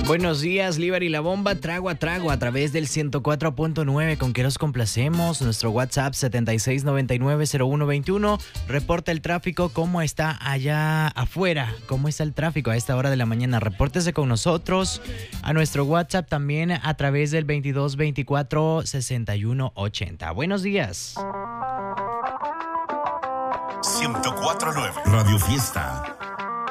Buenos días, Liber y la Bomba, trago a trago a través del 104.9. ¿Con qué los complacemos? Nuestro WhatsApp 76990121. Reporta el tráfico, ¿cómo está allá afuera? ¿Cómo está el tráfico a esta hora de la mañana? Repórtese con nosotros a nuestro WhatsApp también a través del 2224-6180. Buenos días. 104.9 Radio Fiesta.